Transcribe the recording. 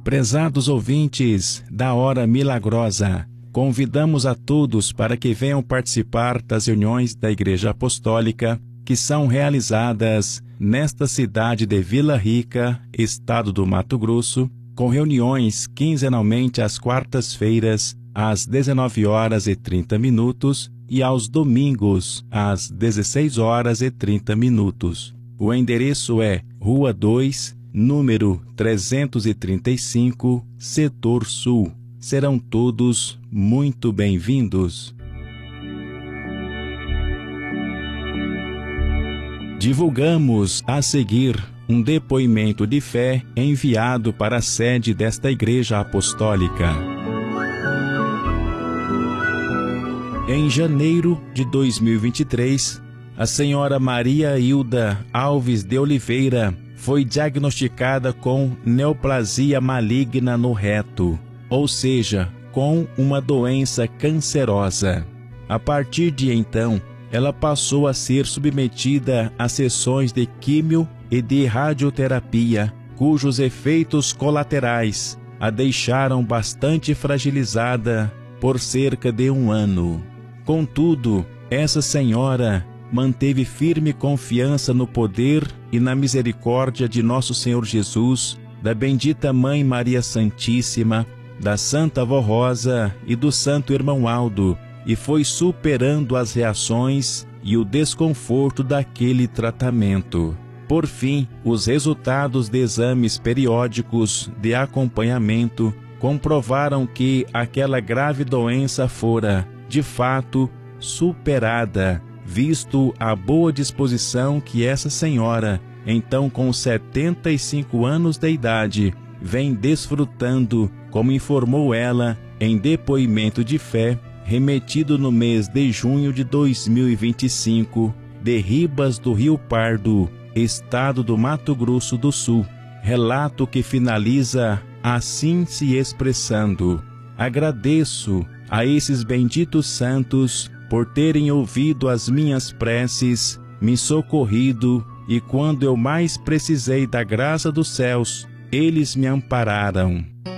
Prezados ouvintes da Hora Milagrosa, convidamos a todos para que venham participar das reuniões da Igreja Apostólica que são realizadas nesta cidade de Vila Rica, estado do Mato Grosso, com reuniões quinzenalmente às quartas-feiras, às 19h30 e aos domingos, às 16h30. O endereço é Rua 2, número 335, Setor Sul. Serão todos muito bem-vindos. Divulgamos a seguir um depoimento de fé enviado para a sede desta Igreja Apostólica. Em janeiro de 2023, a senhora Maria Hilda Alves de Oliveira foi diagnosticada com neoplasia maligna no reto, ou seja, com uma doença cancerosa. A partir de então, ela passou a ser submetida a sessões de químio e de radioterapia, cujos efeitos colaterais a deixaram bastante fragilizada por cerca de 1 ano. Contudo, essa senhora manteve firme confiança no poder e na misericórdia de nosso Senhor Jesus, da bendita Mãe Maria Santíssima, da Santa Avó Rosa e do Santo Irmão Aldo, e foi superando as reações e o desconforto daquele tratamento. Por fim, os resultados de exames periódicos de acompanhamento comprovaram que aquela grave doença fora, de fato, superada, visto a boa disposição que essa senhora, então com 75 anos de idade, vem desfrutando, como informou ela em depoimento de fé, remetido no mês de junho de 2025, de Ribas do Rio Pardo, estado do Mato Grosso do Sul. Relato que finaliza assim se expressando: agradeço a esses benditos santos por terem ouvido as minhas preces, me socorrido, e quando eu mais precisei da graça dos céus, eles me ampararam.